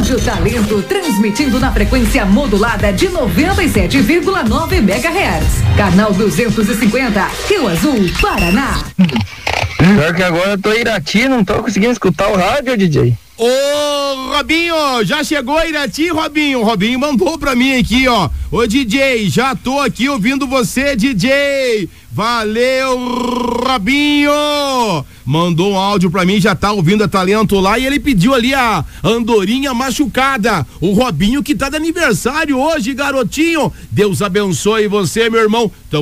Rádio Talento, transmitindo na frequência modulada de 97,9 MHz. Canal 250, Rio Azul, Paraná. Pior que agora eu tô em Irati, não tô conseguindo escutar o rádio, DJ. Ô, Robinho, já chegou Irati, Robinho? Robinho mandou pra mim aqui, ó. Ô, DJ, já tô aqui ouvindo você, DJ. Valeu, Robinho. Mandou um áudio pra mim, já tá ouvindo a Talento lá, e ele pediu ali a andorinha machucada. O Robinho que tá de aniversário hoje, garotinho. Deus abençoe você, meu irmão.